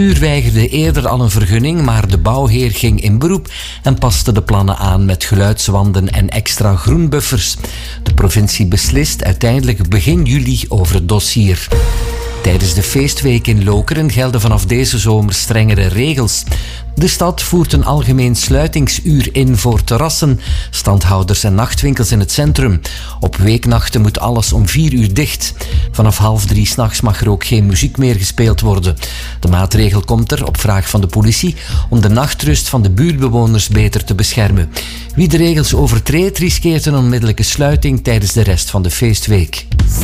bestuur weigerde eerder al een vergunning, maar de bouwheer ging in beroep en paste de plannen aan met geluidswanden en extra groenbuffers. De provincie beslist uiteindelijk begin juli over het dossier. Tijdens de feestweek in Lokeren gelden vanaf deze zomer strengere regels. De stad voert een algemeen sluitingsuur in voor terrassen, standhouders en nachtwinkels in het centrum. Op weeknachten moet alles om 4 uur dicht. Vanaf 2:30 s'nachts mag er ook geen muziek meer gespeeld worden. De maatregel komt er, op vraag van de politie, om de nachtrust van de buurtbewoners beter te beschermen. Wie de regels overtreedt, riskeert een onmiddellijke sluiting tijdens de rest van de feestweek.